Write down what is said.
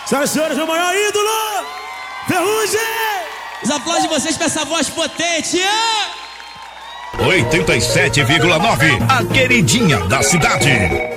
Senhoras e senhores, o maior ídolo, Ferrugem! Os aplausos de vocês com essa voz potente. 87,9, a queridinha da cidade.